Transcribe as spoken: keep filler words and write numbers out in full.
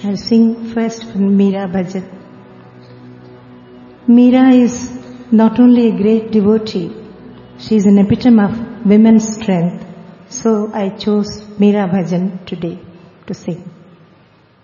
I'll sing first from Meera Bhajan. Meera is not only a great devotee, she is an epitome of women's strength. So I chose Meera Bhajan today to sing.